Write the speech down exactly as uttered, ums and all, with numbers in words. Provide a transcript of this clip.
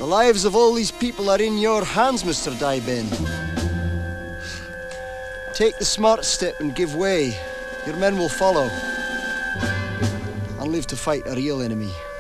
The lives of all these people are in your hands, Mister Daiben. Take the smart step and give way. Your men will follow. And live to fight a real enemy.